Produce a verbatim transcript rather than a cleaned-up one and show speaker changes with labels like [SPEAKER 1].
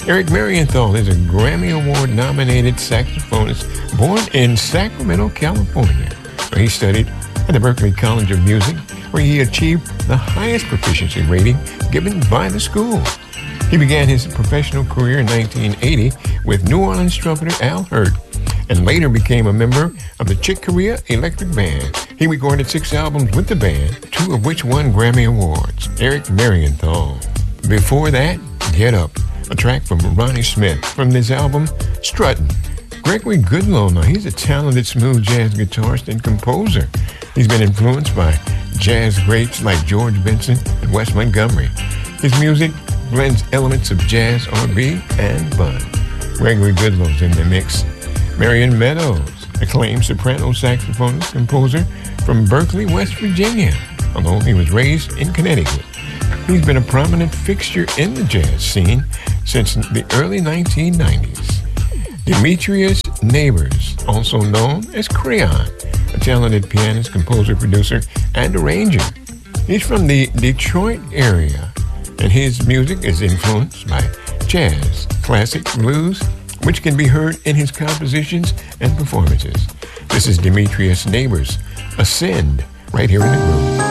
[SPEAKER 1] Eric Marienthal is a Grammy Award-nominated saxophonist born in Sacramento, California, where he studied at the Berklee College of Music, where he achieved the highest proficiency rating given by the school. He began his professional career in nineteen eighty with New Orleans trumpeter Al Hirt, and later became a member of the Chick Corea Electric Band. He recorded six albums with the band, two of which won Grammy Awards. Eric Marienthal. Before that, Get Up, a track from Ronnie Smith from this album, Struttin'. Gregory Goodloe, now he's a talented smooth jazz guitarist and composer. He's been influenced by jazz greats like George Benson and Wes Montgomery. His music blends elements of jazz, R and B, and fun. Gregory Goodloe's in the mix. Marion Meadows, acclaimed soprano saxophonist, composer from Berkeley, West Virginia, although he was raised in Connecticut. He's been a prominent fixture in the jazz scene since the early nineteen nineties. Demetrius Neighbors, also known as Crayon, a talented pianist, composer, producer, and arranger. He's from the Detroit area, and his music is influenced by jazz, classic, blues, which can be heard in his compositions and performances. This is Demetrius Neighbors, Ascend, right here in the groove.